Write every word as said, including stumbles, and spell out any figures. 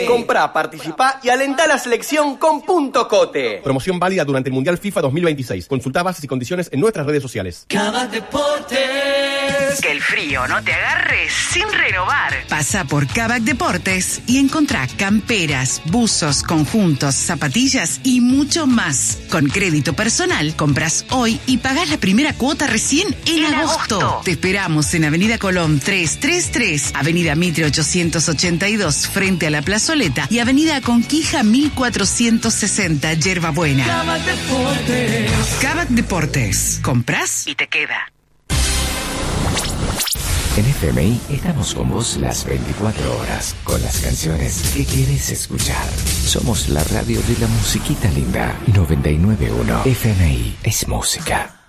Comprá, participá y alentá la selección con Punto Cote. Promoción válida durante el Mundial FIFA dos mil veintiséis. Consultá bases y condiciones en nuestras redes sociales. Kavak Deportes. Que el frío no te agarre sin renovar. Pasa por Kavak Deportes y encontrá camperas, buzos, conjuntos, zapatillas y mucho más. Con crédito personal, compras hoy y pagás la primera cuota recién en, en agosto. agosto. Te esperamos en Avenida Colón trescientos treinta y tres, Avenida Mitre ochocientos ochenta y dos, frente a la Plazoleta, y Avenida Conquija mil cuatrocientos sesenta, Yerba Buena. Kavak Deportes. Kavak Deportes. Comprás y te queda. En F M I estamos con vos las veinticuatro horas, con las canciones que querés escuchar. Somos la radio de la musiquita linda. noventa y nueve punto uno F M I es música.